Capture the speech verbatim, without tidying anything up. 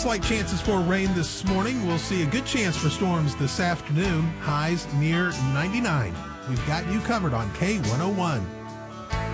Looks like chances for rain this morning. We'll see a good chance for storms this afternoon. Highs near ninety-nine. We've got you covered on K one oh one.